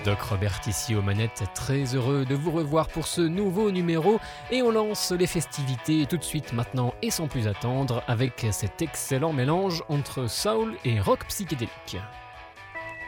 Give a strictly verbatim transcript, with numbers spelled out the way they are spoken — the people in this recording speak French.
Doc Robert ici aux manettes, très heureux de vous revoir pour ce nouveau numéro et on lance les festivités tout de suite maintenant et sans plus attendre avec cet excellent mélange entre soul et rock psychédélique.